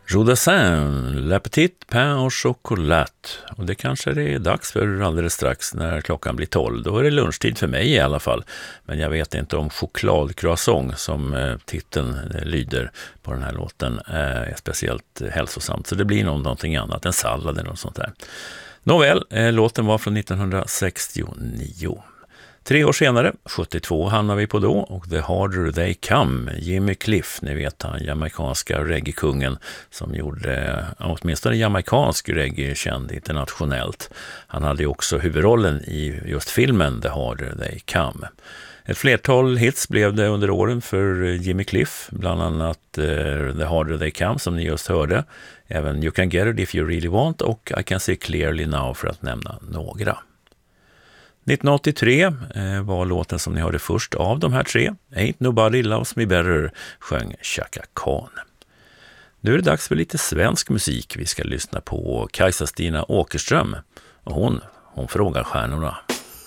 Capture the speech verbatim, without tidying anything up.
Jodassin, La Petite Pain au Chocolat. Och det kanske det är dags för alldeles strax när klockan blir tolv. Då är det lunchtid för mig i alla fall. Men jag vet inte om chokladcroissant som eh, titeln eh, lyder på den här låten eh, är speciellt eh, hälsosamt. Så det blir nog någonting annat, en sallad eller något sånt där. Nåväl, eh, låten var från nittonhundrasextionio. Tre år senare, sjuttiotvå, hamnar vi på då, och The Harder They Come, Jimmy Cliff, ni vet han, jamaikanska reggae-kungen som gjorde åtminstone jamaikansk reggae känd internationellt. Han hade ju också huvudrollen i just filmen The Harder They Come. Ett flertal hits blev det under åren för Jimmy Cliff, bland annat uh, The Harder They Come som ni just hörde, även You Can Get It If You Really Want och I Can See Clearly Now för att nämna några. nittonhundraåttiotre eh, var låten som ni hörde först av de här tre. Ain't Nobody Loves Me Better sjöng Chaka Khan. Nu är det dags för lite svensk musik. Vi ska lyssna på Kajsa Stina Åkerström och hon, hon frågar stjärnorna.